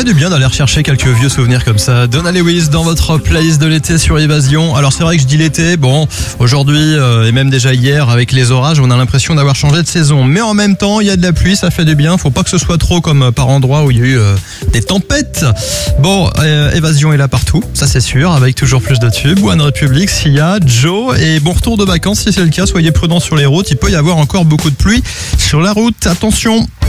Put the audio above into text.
fait du bien d'aller rechercher quelques vieux souvenirs comme ça. Donna Lewis dans votre playlist de l'été sur Évasion. Alors c'est vrai que je dis l'été, bon, aujourd'hui et même déjà hier avec les orages, on a l'impression d'avoir changé de saison. Mais en même temps, il y a de la pluie, ça fait du bien. Faut pas que ce soit trop comme par endroits où il y a eu des tempêtes. Bon, Évasion est là partout, ça c'est sûr, avec toujours plus de tubes. One Republic, Sia, Joe et bon retour de vacances si c'est le cas. Soyez prudents sur les routes, il peut y avoir encore beaucoup de pluie sur la route. Attention.